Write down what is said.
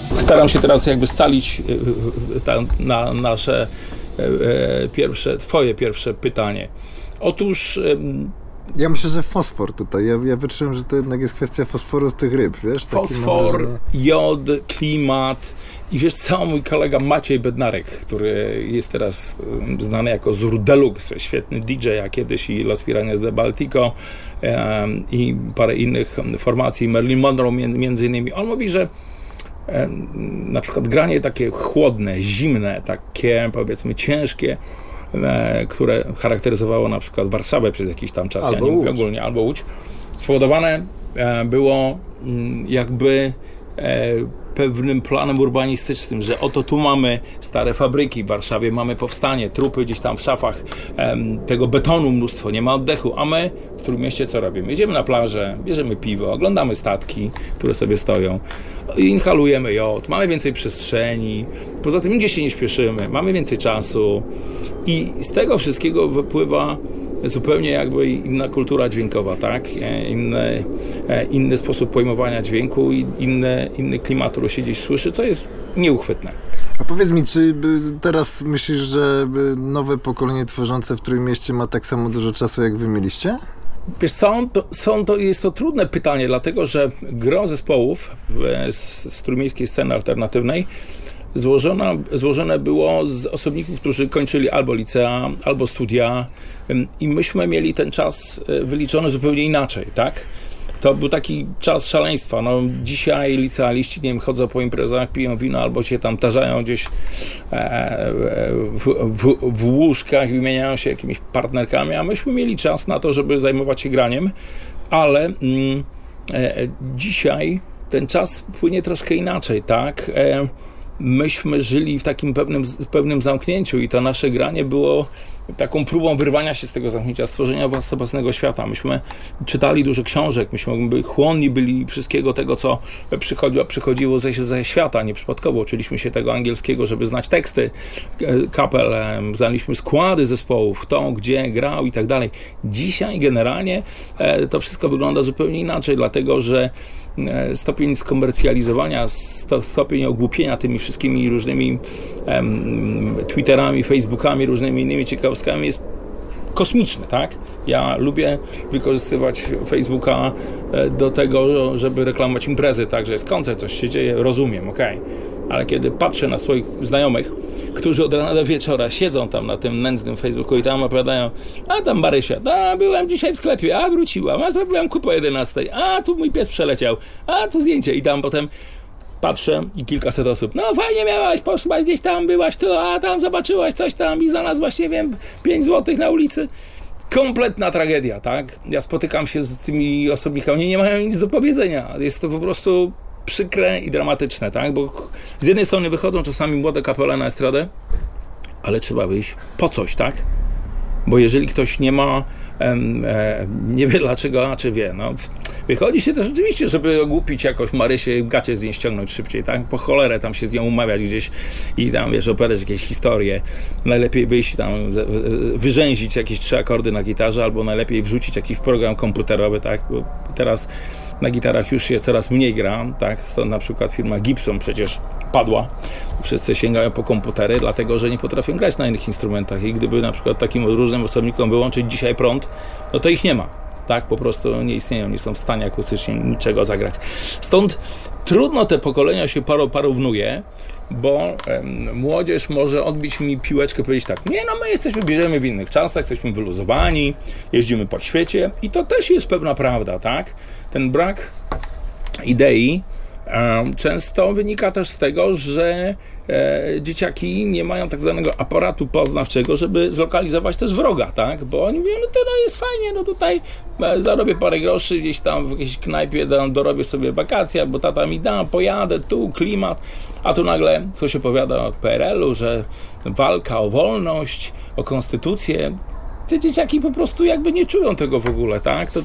Staram się teraz jakby scalić na nasze twoje pierwsze pytanie. Otóż... Ja myślę, że fosfor tutaj. Ja wyczułem, że to jednak jest kwestia fosforu z tych ryb, wiesz? Fosfor, jod, klimat. I wiesz co, mój kolega Maciej Bednarek, który jest teraz znany jako Zur Deluxe, świetny DJ, a kiedyś i Los Pirañas de Baltico i parę innych formacji, Marilyn Monroe między innymi. On mówi, że na przykład granie takie chłodne, zimne, takie powiedzmy ciężkie, które charakteryzowało na przykład Warszawę przez jakiś tam czas, ja nie mówię ogólnie, albo Łódź, spowodowane było jakby pewnym planem urbanistycznym, że oto tu mamy stare fabryki, w Warszawie mamy powstanie, trupy gdzieś tam w szafach, tego betonu mnóstwo, nie ma oddechu, a my w Trójmieście co robimy? Jedziemy na plażę, bierzemy piwo, oglądamy statki, które sobie stoją, inhalujemy jod, mamy więcej przestrzeni, poza tym nigdzie się nie śpieszymy, mamy więcej czasu i z tego wszystkiego wypływa zupełnie jakby inna kultura dźwiękowa, tak? Inny sposób pojmowania dźwięku i inny klimat, który się gdzieś słyszy, co jest nieuchwytne. A powiedz mi, czy teraz myślisz, że nowe pokolenie tworzące w Trójmieście ma tak samo dużo czasu, jak wy mieliście? Wiesz co, jest to trudne pytanie, dlatego że gro zespołów z trójmiejskiej sceny alternatywnej złożone było z osobników, którzy kończyli albo licea, albo studia i myśmy mieli ten czas wyliczony zupełnie inaczej, tak? To był taki czas szaleństwa. No, dzisiaj licealiści, nie wiem, chodzą po imprezach, piją wino albo się tam tarzają gdzieś w łóżkach i wymieniają się jakimiś partnerkami, a myśmy mieli czas na to, żeby zajmować się graniem, ale dzisiaj ten czas płynie troszkę inaczej, tak? Myśmy żyli w takim pewnym zamknięciu i to nasze granie było taką próbą wyrwania się z tego zamknięcia, stworzenia własnego świata. Myśmy czytali dużo książek, myśmy chłonni byli wszystkiego tego, co przychodziło ze świata, nieprzypadkowo. Uczyliśmy się tego angielskiego, żeby znać teksty kapel, znaliśmy składy zespołów, kto, gdzie grał i tak dalej. Dzisiaj generalnie to wszystko wygląda zupełnie inaczej, dlatego że stopień skomercjalizowania, stopień ogłupienia tymi wszystkimi różnymi Twitterami, Facebookami, różnymi innymi ciekawostkami jest kosmiczny, tak? Ja lubię wykorzystywać Facebooka do tego, żeby reklamować imprezy, tak, że jest koncert, coś się dzieje, rozumiem, okej. Ale kiedy patrzę na swoich znajomych, którzy od rana do wieczora siedzą tam na tym nędznym Facebooku i tam opowiadają, a tam Marysia, a byłem dzisiaj w sklepie, a wróciłam, a zrobiłam kupę o 11, a tu mój pies przeleciał, a tu zdjęcie i tam potem patrzę i kilkaset osób, no fajnie miałaś, poszłaś gdzieś tam, byłaś tu, a tam zobaczyłaś coś tam i znalazłaś, nie wiem, 5 złotych na ulicy. Kompletna tragedia, tak? Ja spotykam się z tymi osobnikami, nie mają nic do powiedzenia. Jest to po prostu przykre i dramatyczne, tak? Bo z jednej strony wychodzą czasami młode kapele na estradę, ale trzeba wyjść po coś, tak? Bo jeżeli ktoś nie ma, nie wie dlaczego, a czy wie, no wychodzi się też oczywiście, żeby ogłupić jakoś Marysię, gacie z niej ściągnąć szybciej, tak? Po cholerę tam się z nią umawiać gdzieś i tam, wiesz, opowiadać jakieś historie. Najlepiej wyjść tam, wyrzęzić jakieś 3 akordy na gitarze, albo najlepiej wrzucić jakiś program komputerowy, tak? Bo teraz na gitarach już się coraz mniej gra, tak? Stąd na przykład firma Gibson przecież padła. Wszyscy sięgają po komputery, dlatego że nie potrafią grać na innych instrumentach i gdyby na przykład takim różnym osobnikom wyłączyć dzisiaj prąd, no to ich nie ma. Tak, po prostu nie istnieją, nie są w stanie akustycznie niczego zagrać. Stąd trudno te pokolenia się porównuje, bo młodzież może odbić mi piłeczkę, powiedzieć tak, nie, no my bierzemy w innych czasach, jesteśmy wyluzowani, jeździmy po świecie i to też jest pewna prawda, tak? Ten brak idei często wynika też z tego, że dzieciaki nie mają tak zwanego aparatu poznawczego, żeby zlokalizować też wroga, tak? Bo oni mówią, no to jest fajnie, no tutaj zarobię parę groszy, gdzieś tam w jakiejś knajpie dorobię sobie wakacje, bo tata mi da, pojadę, tu klimat, a tu nagle ktoś opowiada o PRL-u, że walka o wolność, o konstytucję. Te dzieciaki po prostu jakby nie czują tego w ogóle, tak? To